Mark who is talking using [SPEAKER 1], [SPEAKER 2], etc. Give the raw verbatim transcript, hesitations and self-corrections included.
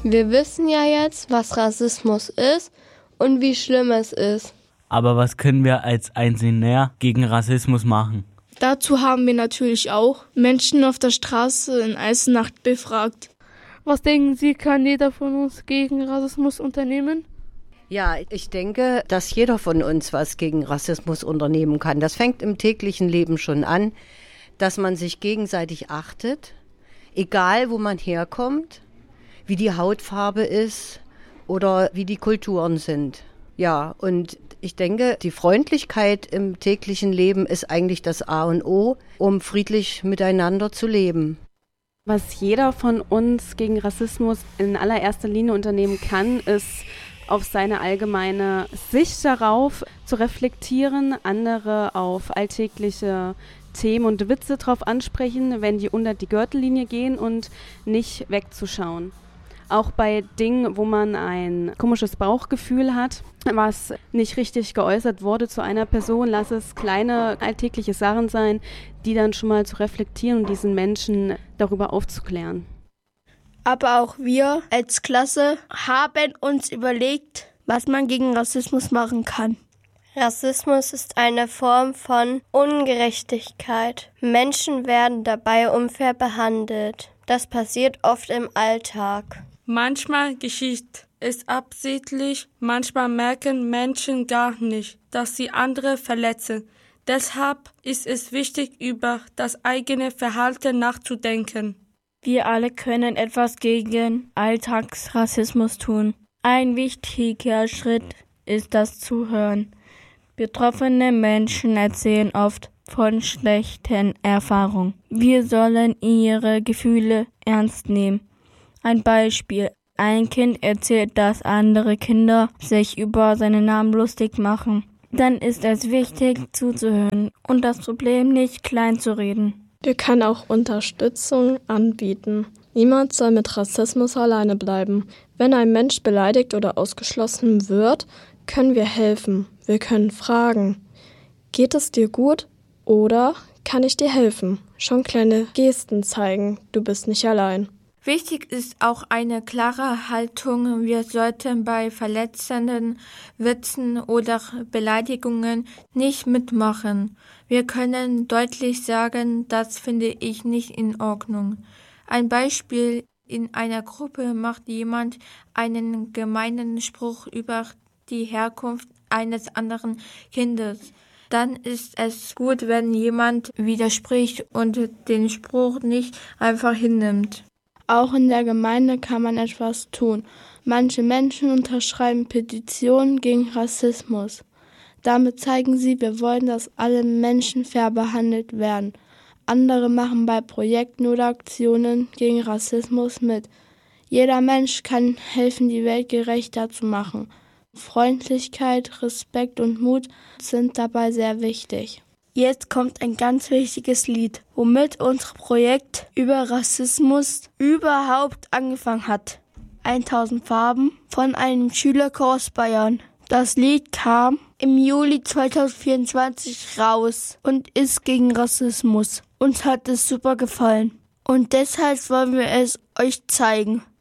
[SPEAKER 1] Wir wissen ja jetzt, was Rassismus ist und wie schlimm es ist.
[SPEAKER 2] Aber was können wir als Einzelner gegen Rassismus machen?
[SPEAKER 3] Dazu haben wir natürlich auch Menschen auf der Straße in Eisenach befragt.
[SPEAKER 4] Was denken Sie, kann jeder von uns gegen Rassismus unternehmen?
[SPEAKER 5] Ja, ich denke, dass jeder von uns was gegen Rassismus unternehmen kann. Das fängt im täglichen Leben schon an, dass man sich gegenseitig achtet, egal wo man herkommt, wie die Hautfarbe ist oder wie die Kulturen sind. Ja, und ich denke, die Freundlichkeit im täglichen Leben ist eigentlich das A und O, um friedlich miteinander zu leben.
[SPEAKER 6] Was jeder von uns gegen Rassismus in allererster Linie unternehmen kann, ist auf seine allgemeine Sicht darauf zu reflektieren, andere auf alltägliche Themen und Witze drauf ansprechen, wenn die unter die Gürtellinie gehen und nicht wegzuschauen. Auch bei Dingen, wo man ein komisches Bauchgefühl hat, was nicht richtig geäußert wurde zu einer Person, lass es kleine alltägliche Sachen sein, die dann schon mal zu reflektieren und diesen Menschen darüber aufzuklären.
[SPEAKER 3] Aber auch wir als Klasse haben uns überlegt, was man gegen Rassismus machen kann.
[SPEAKER 1] Rassismus ist eine Form von Ungerechtigkeit. Menschen werden dabei unfair behandelt. Das passiert oft im Alltag.
[SPEAKER 7] Manchmal geschieht es absichtlich, manchmal merken Menschen gar nicht, dass sie andere verletzen. Deshalb ist es wichtig, über das eigene Verhalten nachzudenken.
[SPEAKER 3] Wir alle können etwas gegen Alltagsrassismus tun. Ein wichtiger Schritt ist das Zuhören. Betroffene Menschen erzählen oft von schlechten Erfahrungen. Wir sollen ihre Gefühle ernst nehmen. Ein Beispiel. Ein Kind erzählt, dass andere Kinder sich über seinen Namen lustig machen. Dann ist es wichtig, zuzuhören und das Problem nicht klein zu reden.
[SPEAKER 4] Wir können auch Unterstützung anbieten. Niemand soll mit Rassismus alleine bleiben. Wenn ein Mensch beleidigt oder ausgeschlossen wird, können wir helfen. Wir können fragen, geht es dir gut oder kann ich dir helfen? Schon kleine Gesten zeigen, du bist nicht allein.
[SPEAKER 7] Wichtig ist auch eine klare Haltung. Wir sollten bei verletzenden Witzen oder Beleidigungen nicht mitmachen. Wir können deutlich sagen, das finde ich nicht in Ordnung. Ein Beispiel: In einer Gruppe macht jemand einen gemeinen Spruch über die Herkunft eines anderen Kindes. Dann ist es gut, wenn jemand widerspricht und den Spruch nicht einfach hinnimmt.
[SPEAKER 3] Auch in der Gemeinde kann man etwas tun. Manche Menschen unterschreiben Petitionen gegen Rassismus. Damit zeigen sie, wir wollen, dass alle Menschen fair behandelt werden. Andere machen bei Projekten oder Aktionen gegen Rassismus mit. Jeder Mensch kann helfen, die Welt gerechter zu machen. Freundlichkeit, Respekt und Mut sind dabei sehr wichtig. Jetzt kommt ein ganz wichtiges Lied, womit unser Projekt über Rassismus überhaupt angefangen hat. tausend Farben von einem Schülerchor aus Bayern. Das Lied kam im Juli zweitausendvierundzwanzig raus und ist gegen Rassismus. Uns hat es super gefallen und deshalb wollen wir es euch zeigen.